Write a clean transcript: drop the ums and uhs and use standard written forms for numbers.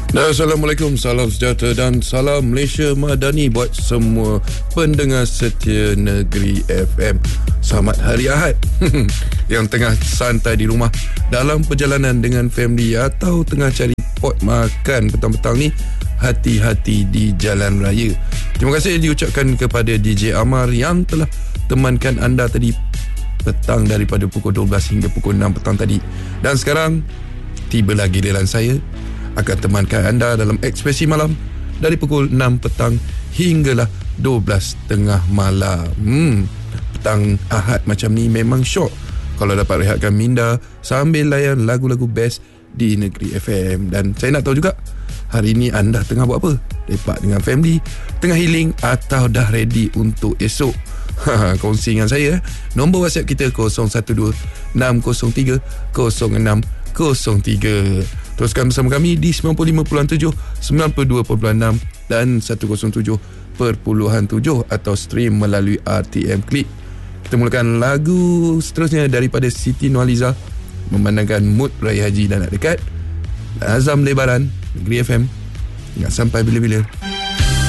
Assalamualaikum, salam sejahtera dan salam Malaysia Madani buat semua pendengar setia Negeri FM. Selamat Hari Ahad yang tengah santai di rumah dalam perjalanan dengan family atau tengah cari pot makan petang-petang ni. Hati-hati di jalan raya. Terima kasih diucapkan kepada DJ Amar yang telah temankan anda tadi petang daripada pukul 12 hingga pukul 6 petang tadi. Dan sekarang tibalah giliran saya akan temankan anda dalam Ekspresi Malam dari pukul 6 petang hinggalah 12 tengah malam. Petang Ahad macam ni memang syok kalau dapat rehatkan minda sambil layan lagu-lagu best di Negeri FM. Dan saya nak tahu juga, hari ni anda tengah buat apa? Lepak dengan family, tengah healing atau dah ready untuk esok? Kongsi dengan saya. Nombor WhatsApp kita 012-603-0603. Teruskan bersama kami di 95.7, 92.6 dan 107.7 atau stream melalui RTM Click. Kita mulakan lagu seterusnya daripada Siti Nurhaliza, memandangkan mood Raya Haji dah nak dekat. Azam Lebaran, Negeri FM. Ingat sampai bila-bila.